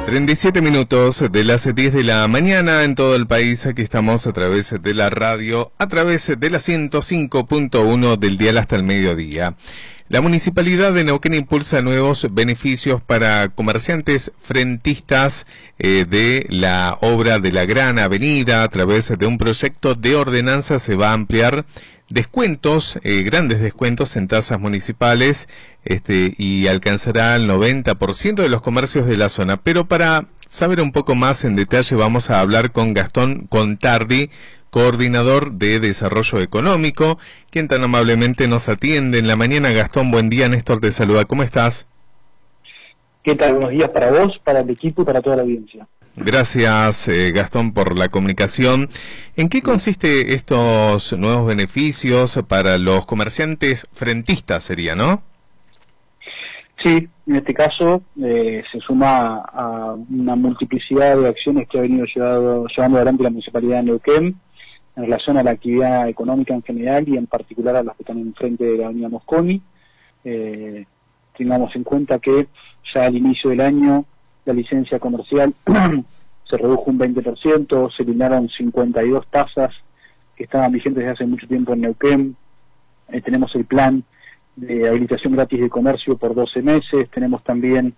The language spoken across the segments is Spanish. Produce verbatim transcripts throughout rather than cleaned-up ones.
treinta y siete minutos de las diez de la mañana en todo el país. Aquí estamos a través de la radio, a través de la ciento cinco punto uno del dial hasta el mediodía. La Municipalidad de Neuquén impulsa nuevos beneficios para comerciantes frentistas eh, de la obra de la Gran Avenida. A través de un proyecto de ordenanza se va a ampliar descuentos, eh, grandes descuentos en tasas municipales, este, y alcanzará el noventa por ciento de los comercios de la zona. Pero para saber un poco más en detalle vamos a hablar con Gastón Contardi, coordinador de Desarrollo Económico, quien tan amablemente nos atiende en la mañana. Gastón, buen día, Néstor te saluda, ¿cómo estás? ¿Qué tal? Buenos días para vos, para el equipo y para toda la audiencia. Gracias, eh, Gastón, por la comunicación. ¿En qué consiste estos nuevos beneficios para los comerciantes frentistas, sería, no? Sí, en este caso eh, se suma a una multiplicidad de acciones que ha venido llevado, llevando adelante la Municipalidad de Neuquén en relación a la actividad económica en general y en particular a las que están enfrente de la avenida Mosconi. Eh, tengamos en cuenta que ya al inicio del año la licencia comercial se redujo un veinte por ciento, se eliminaron cincuenta y dos tasas que estaban vigentes desde hace mucho tiempo en Neuquén. Eh, tenemos el plan de habilitación gratis de comercio por doce meses, tenemos también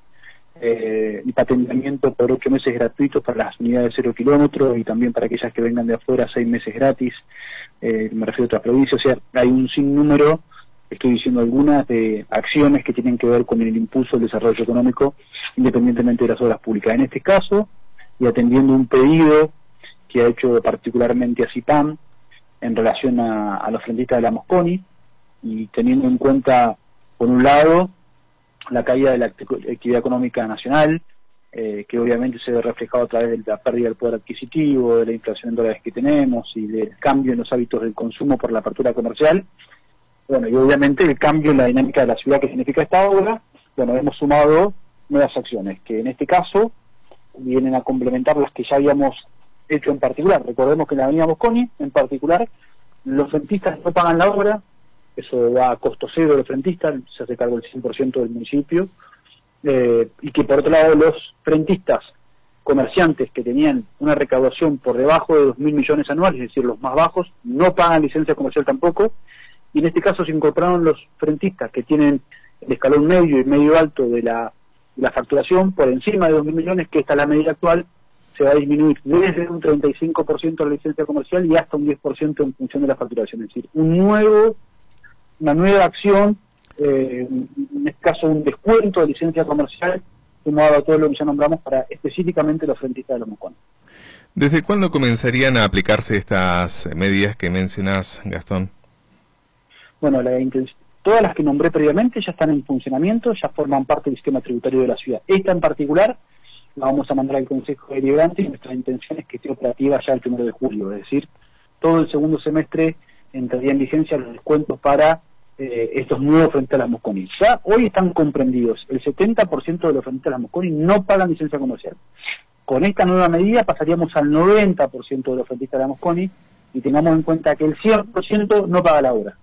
eh, el patentamiento por ocho meses gratuitos para las unidades de cero kilómetros y también para aquellas que vengan de afuera seis meses gratis, eh, me refiero a otras provincias. O sea, hay un sinnúmero, estoy diciendo algunas, de acciones que tienen que ver con el impulso del desarrollo económico independientemente de las obras públicas. En este caso, y atendiendo un pedido que ha hecho particularmente a CIPAM en relación a, a los frentistas de la Mosconi, y teniendo en cuenta, por un lado, la caída de la actividad económica nacional, eh, que obviamente se ve reflejado a través de la pérdida del poder adquisitivo, de la inflación en dólares que tenemos y del cambio en los hábitos del consumo por la apertura comercial, bueno, y obviamente el cambio en la dinámica de la ciudad que significa esta obra. Bueno, hemos sumado nuevas acciones, que en este caso vienen a complementar las que ya habíamos hecho en particular. Recordemos que en la avenida Mosconi, en particular, los frentistas no pagan la obra, eso va a costo cero del frentista, se hace cargo el cien por ciento del municipio, eh, y que por otro lado los frentistas comerciantes que tenían una recaudación por debajo de dos mil millones anuales, es decir, los más bajos, no pagan licencia comercial tampoco, y en este caso se incorporaron los frentistas que tienen el escalón medio y medio alto de la, de la facturación por encima de dos mil millones, que esta es la medida actual, se va a disminuir desde un treinta y cinco por ciento de la licencia comercial y hasta un diez por ciento en función de la facturación, es decir, un nuevo una nueva acción, eh, en este caso un descuento de licencia comercial sumado a todo lo que ya nombramos para específicamente los frentistas de los Mosconi. ¿Desde cuándo comenzarían a aplicarse estas medidas que mencionás, Gastón? Bueno, la todas las que nombré previamente ya están en funcionamiento, ya forman parte del sistema tributario de la ciudad. Esta en particular la vamos a mandar al Consejo Deliberante y nuestra intención es que esté operativa ya el primero de julio, es decir, todo el segundo semestre entraría en vigencia los descuentos para Eh, estos nuevos frentistas de las Mosconi. Ya hoy están comprendidos, el setenta por ciento de los frentistas de las Mosconi no pagan licencia comercial. Con esta nueva medida pasaríamos al noventa por ciento de los frentistas de las Mosconi y tengamos en cuenta que el cien por ciento no paga la obra.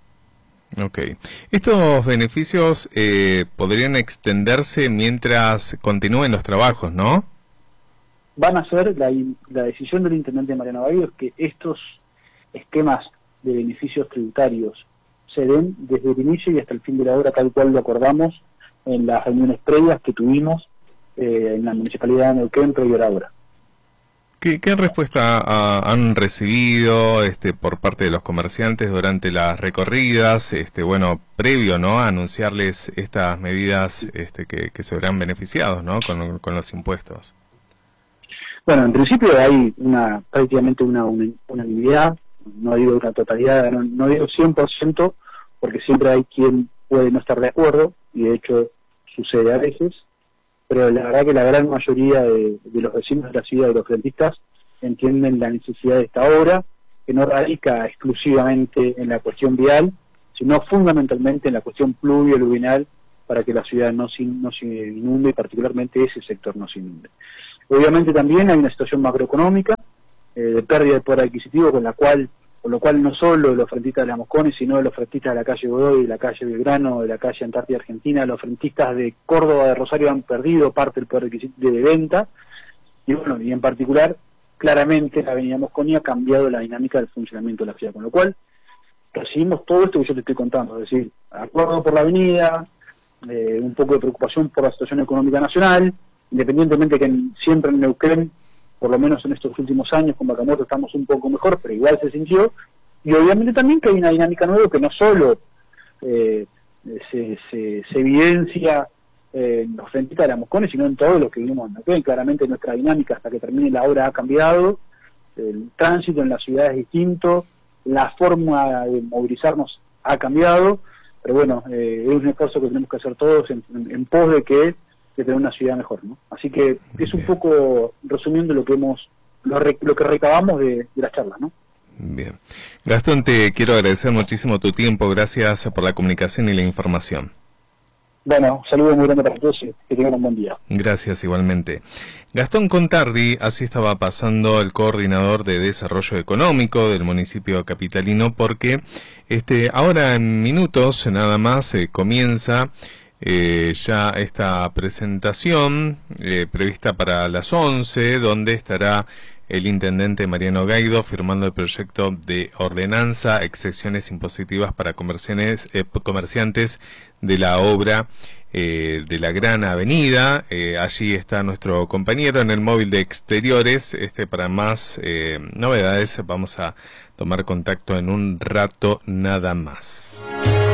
Ok. Estos beneficios eh, podrían extenderse mientras continúen los trabajos, ¿no? Van a ser, la, la decisión del intendente Mariano Bavido es que estos esquemas de beneficios tributarios se den desde el inicio y hasta el fin de la obra, tal cual lo acordamos en las reuniones previas que tuvimos eh, en la Municipalidad de Neuquén previo a la obra. ¿Qué, qué respuesta a, han recibido este, por parte de los comerciantes durante las recorridas, este, bueno, previo, ¿no?, a anunciarles estas medidas este, que, que se verán beneficiados, ¿no?, con, con los impuestos? Bueno, en principio hay una prácticamente una unanimidad, no digo una totalidad, no, no digo cien por ciento, porque siempre hay quien puede no estar de acuerdo, y de hecho sucede a veces, pero la verdad que la gran mayoría de, de los vecinos de la ciudad, de los frentistas, entienden la necesidad de esta obra, que no radica exclusivamente en la cuestión vial, sino fundamentalmente en la cuestión pluvio-luvinal, para que la ciudad no se, no se inunde, y particularmente ese sector no se inunde. Obviamente también hay una situación macroeconómica, eh, de pérdida de poder adquisitivo, con la cual Con lo cual no solo los frentistas de la Mosconi, sino los frentistas de la calle Godoy, de la calle Belgrano, de la calle Antártida Argentina, los frentistas de Córdoba, de Rosario han perdido parte del poder adquisitivo de venta, y bueno, y en particular, claramente la avenida Mosconi ha cambiado la dinámica del funcionamiento de la ciudad, con lo cual recibimos todo esto que yo te estoy contando, es decir, acuerdo por la avenida, eh, un poco de preocupación por la situación económica nacional, independientemente que en, siempre en Neuquén, por lo menos en estos últimos años con Vaca Muerta estamos un poco mejor, pero igual se sintió, y obviamente también que hay una dinámica nueva que no solo eh, se, se, se evidencia eh, en los frentistas de la Mosconi, sino en todo lo que vivimos en Neuquén. Claramente nuestra dinámica hasta que termine la obra ha cambiado, el tránsito en la ciudad es distinto, la forma de movilizarnos ha cambiado, pero bueno, eh, es un esfuerzo que tenemos que hacer todos en, en, en pos de que de tener una ciudad mejor, ¿no? Así que es un poco resumiendo lo que hemos, lo, re, lo que recabamos de, de las charlas, ¿no? Bien. Gastón, te quiero agradecer muchísimo tu tiempo, gracias por la comunicación y la información. Bueno, saludos muy grande para todos y que tengan un buen día. Gracias igualmente. Gastón Contardi, así estaba pasando el coordinador de desarrollo económico del municipio capitalino, porque este ahora en minutos nada más eh, comienza Eh, ya esta presentación eh, prevista para las once, donde estará el intendente Mariano Gaido firmando el proyecto de ordenanza, excepciones impositivas para comerciantes, eh, comerciantes de la obra eh, de la Gran Avenida. Eh, allí está nuestro compañero en el móvil de exteriores. Este para más eh, novedades vamos a tomar contacto en un rato nada más.